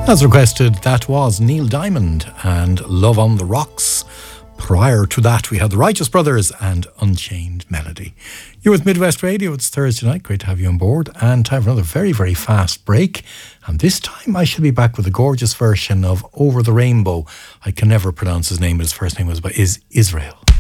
As requested, that was Neil Diamond and Love on the Rocks. Prior to that, we had the Righteous Brothers and Unchained Melody. You're with Midwest Radio. It's Thursday night. Great to have you on board. And time for another very, very fast break. And this time I shall be back with a gorgeous version of Over the Rainbow. I can never pronounce his name, but his first name is Israel.